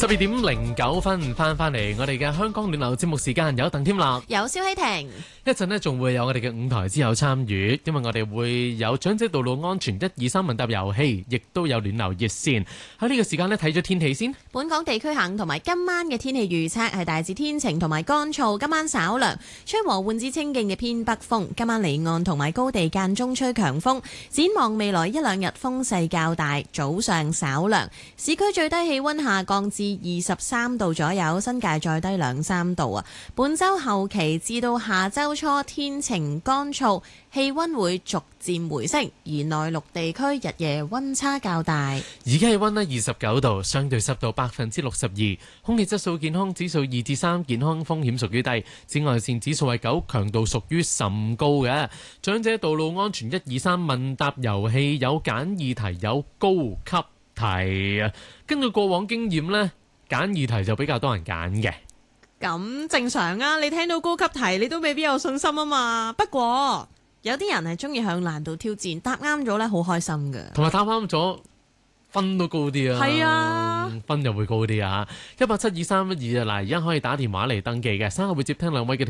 12:09翻嚟，我哋嘅香港暖流節目時間有鄧添立， 有蕭希婷， 一陣呢仲會有我哋嘅5台之友參與，因為我哋會有長者道路安全123問答遊戲，亦都有暖流熱線。喺呢個時間呢，睇咗天氣先。 本港地區行同埋今晚嘅天氣預測係大致天晴同埋乾燥，今晚稍涼，吹和緩至清勁嘅偏北風。今晚離岸同埋高地間中吹強風。展望未來1-2日風勢較大，早上稍涼，市區最低氣溫下降至23度左右，新界再低2-3度啊！本週後期至到下週初天晴乾燥，氣溫會逐漸回升，而內陸地區日夜溫差較大。 而家氣溫呢29度，相對濕度62%，空氣質素健康指數2至3，健康風險屬於低，紫外線指數係9，強度屬於甚高嘅。長者道路安全123問答遊戲有簡易題，有高級題啊！根據過往經驗呢，簡易題就比較多人揀嘅。 咁正常啊！你聽到高級題，你都未必有信心啊嘛。不過有啲人係中意向難度挑戰，答啱咗呢，好開心㗎。 同埋答啱咗，分都高啲啊！ 係啊， 分又會高啲啊！1872312啊！嗱，而家可以打電話嚟登記嘅，稍後會接聽兩位嘅。